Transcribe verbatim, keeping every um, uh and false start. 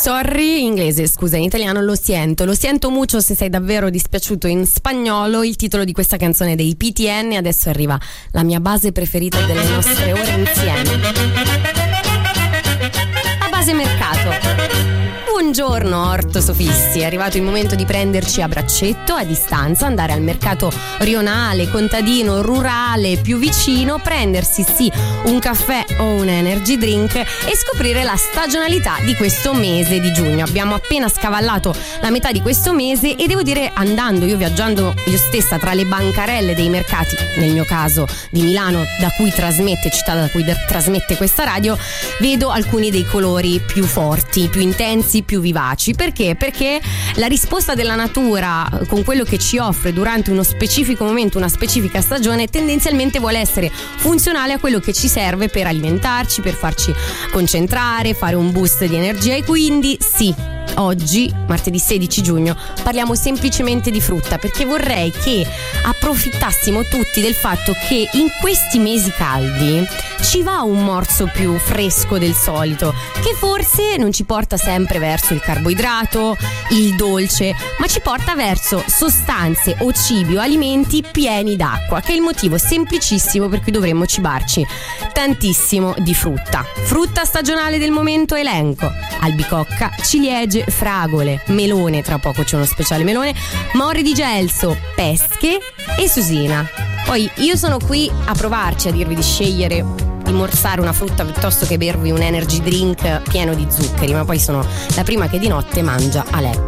sorry, inglese, scusa, in italiano lo siento. Lo siento mucho se sei davvero dispiaciuto in spagnolo. Il titolo di questa canzone dei P T N. Adesso arriva la mia base preferita delle nostre ore insieme. La base mercato. Buongiorno ortosofisti, è arrivato il momento di prenderci a braccetto, a distanza, andare al mercato rionale, contadino, rurale, più vicino, prendersi sì un caffè o un energy drink e scoprire la stagionalità di questo mese di giugno. Abbiamo appena scavallato la metà di questo mese e devo dire, andando, io viaggiando io stessa tra le bancarelle dei mercati, nel mio caso di Milano, da cui trasmette, città da cui trasmette questa radio, vedo alcuni dei colori più forti, più intensi, più vivaci. Perché? Perché la risposta della natura con quello che ci offre durante uno specifico momento, una specifica stagione, tendenzialmente vuole essere funzionale a quello che ci serve per alimentarci, per farci concentrare, fare un boost di energia. E quindi sì, oggi, martedì sedici giugno, parliamo semplicemente di frutta, perché vorrei che approfittassimo tutti del fatto che in questi mesi caldi ci va un morso più fresco del solito, che forse non ci porta sempre verso il carboidrato, il dolce, ma ci porta verso sostanze o cibi o alimenti pieni d'acqua, che è il motivo semplicissimo per cui dovremmo cibarci tantissimo di frutta. Frutta stagionale del momento, elenco: albicocca, ciliegie, fragole, melone, tra poco c'è uno speciale melone, more di gelso, pesche e susina. Poi io sono qui a provarci a dirvi di scegliere, di morsare una frutta piuttosto che bervi un energy drink pieno di zuccheri, ma poi sono la prima che di notte mangia a letto.